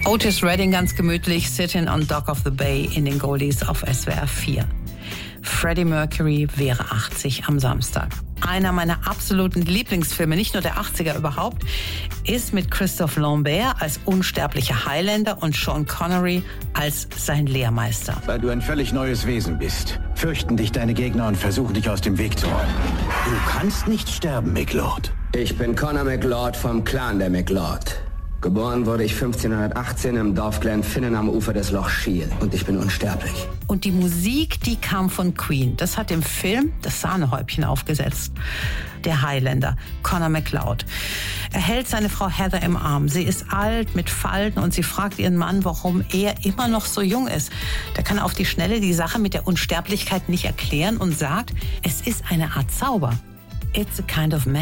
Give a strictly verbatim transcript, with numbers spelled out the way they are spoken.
Otis Redding ganz gemütlich, Sitting on Dock of the Bay in den Goldies auf S W R vier. Freddie Mercury wäre achtzig am Samstag. Einer meiner absoluten Lieblingsfilme, nicht nur der achtziger überhaupt, ist mit Christophe Lambert als unsterblicher Highlander und Sean Connery als sein Lehrmeister. Weil du ein völlig neues Wesen bist, fürchten dich deine Gegner und versuchen dich aus dem Weg zu räumen. Du kannst nicht sterben, McLord. Ich bin Connor McLord vom Clan der McLord. Geboren wurde ich fünfzehnhundertachtzehn im Dorf Glenfinnan am Ufer des Loch Shiel und ich bin unsterblich. Und die Musik, die kam von Queen. Das hat dem Film das Sahnehäubchen aufgesetzt. Der Highlander, Connor McLeod. Er hält seine Frau Heather im Arm. Sie ist alt, mit Falten und sie fragt ihren Mann, warum er immer noch so jung ist. Der kann auf die Schnelle die Sache mit der Unsterblichkeit nicht erklären und sagt, es ist eine Art Zauber. It's a kind of